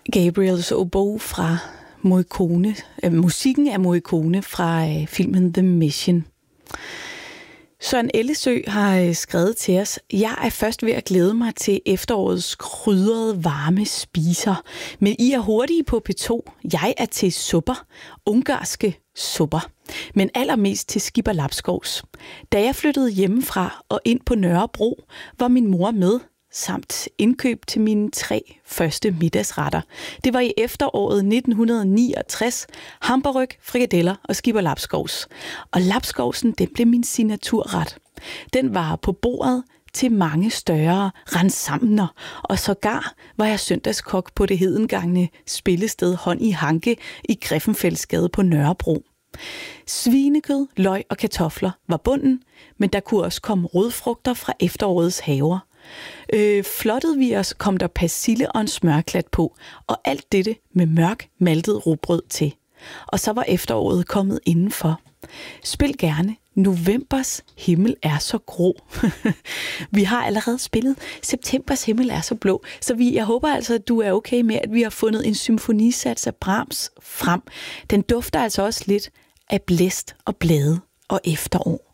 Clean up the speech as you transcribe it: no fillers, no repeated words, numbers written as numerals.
Gabriels Oboe fra Morricone, musikken af Morricone fra filmen The Mission. Søren Ellesø har skrevet til os: Jeg er først ved at glæde mig til efterårets krydrede varme spiser. Men I er hurtige på P2. Jeg er til supper. Ungarske supper. Men allermest til Skipper Lapskovs. Da jeg flyttede hjemmefra og ind på Nørrebro, var min mor med, samt indkøb til mine 3 første middagsretter. Det var i efteråret 1969, hamburg, frikadeller og Skipper Lapskovs. Og Lapskovsen, den blev min signaturret. Den var på bordet til mange større rensamener, og sågar var jeg søndagskok på det hedengangne spillested Hånd i Hanke i Griffenfeldsgade på Nørrebro. Svinekød, løg og kartofler var bunden, men der kunne også komme rodfrugter fra efterårets haver. Flottede vi os, kom der persille og en smørklat på, og alt dette med mørk maltet rugbrød til. Og så var efteråret kommet indenfor. Spil gerne Novembers himmel er så grå. Vi har allerede spillet Septembers himmel er så blå, så jeg håber altså, at du er okay med, at vi har fundet en symfonisats af Brahms frem. Den dufter altså også lidt af blæst og blade og efterår.